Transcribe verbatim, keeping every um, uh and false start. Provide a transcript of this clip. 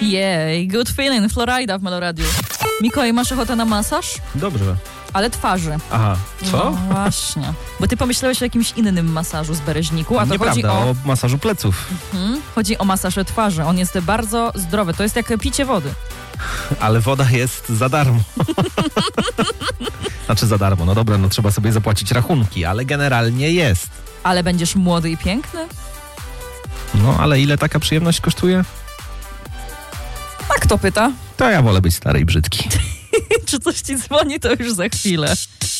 Jej, good feeling, Florida w Meloradiu. Mikołaj, masz ochotę na masaż? Dobrze. Ale twarzy. Aha, co? No właśnie. Bo ty pomyślałeś o jakimś innym masażu z Bereźniku, a to Nieprawda, chodzi o... o masażu pleców. Hmm, chodzi o masaż twarzy. On jest bardzo zdrowy. To jest jak picie wody. Ale woda jest za darmo. Znaczy za darmo, no dobra, no trzeba sobie zapłacić rachunki, ale generalnie jest. Ale będziesz młody i piękny? No, ale ile taka przyjemność kosztuje? A kto pyta? To ja wolę być stary i brzydki. Czy coś ci dzwoni, to już za chwilę.